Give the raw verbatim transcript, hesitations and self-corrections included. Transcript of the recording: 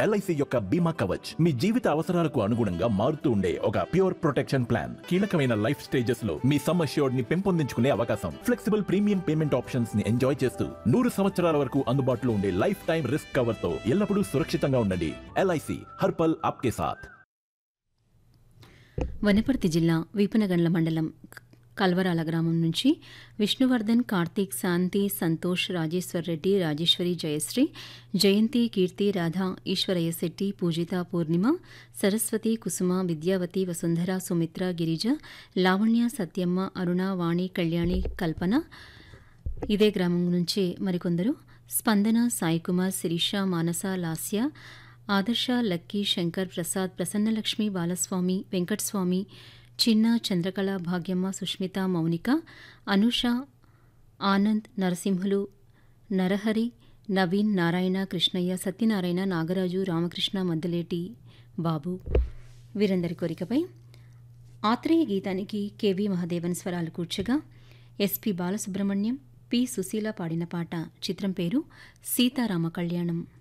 LIC యొక్క బీమా కవచ్ మీ జీవిత అవసరాలకు అనుగుణంగా మారుతూ ఉండే ఒక ప్యూర్ ప్రొటెక్షన్ ప్లాన్. కీలకమైన లైఫ్ స్టేజెస్ లో మీ సమ్ అష్యూర్డ్ ని పెంపొందించుకునే అవకాశం, ఫ్లెక్సిబుల్ ప్రీమియం పేమెంట్ ఆప్షన్స్ ని ఎంజాయ్ చేస్తూ నూరు సంవత్సరాల వరకు అందుబాటులో ఉండే లైఫ్ టైం రిస్క్ కవర్ తో ఎల్లప్పుడూ సురక్షితంగా ఉండండి. ఎల్ఐసి హర్పల్ ఆప్కే సాథ్. వనపర్తి జిల్లా వీపనగండ్ల మండలం కల్వరాల గ్రామం నుంచి విష్ణువర్ధన్, కార్తీక్, శాంతి, సంతోష్, రాజేశ్వర్ రెడ్డి, రాజేశ్వరి, జయశ్రీ, జయంతి, కీర్తి, రాధ, ఈశ్వరయ్య శెట్టి, పూజిత, పూర్ణిమ, సరస్వతి, కుసుమ, విద్యావతి, వసుంధర, సుమిత్ర, గిరిజ, లావణ్య, సత్యమ్మ, అరుణ, వాణి, కళ్యాణి, కల్పన. ఇదే గ్రామం నుంచి మరికొందరు స్పందన, సాయికుమార్, శిరీష, మానస, లాస్య, ఆదర్శ, లక్కీ, శంకర్, ప్రసాద్, ప్రసన్నలక్ష్మి, బాలస్వామి, వెంకటస్వామి, చిన్న, చంద్రకళ, భాగ్యమ్మ, సుష్మిత, మౌనిక, అనుష, ఆనంద్, నరసింహులు, నరహరి, నవీన్, నారాయణ, కృష్ణయ్య, సత్యనారాయణ, నాగరాజు, రామకృష్ణ, మద్దలేటి బాబు. వీరందరి కోరికపై ఆత్రేయ గీతానికి కెవి మహాదేవన్ స్వరాలు కూర్చగా ఎస్పి బాలసుబ్రహ్మణ్యం, పి సుశీల పాడిన పాట. చిత్రం పేరు సీతారామ కళ్యాణం.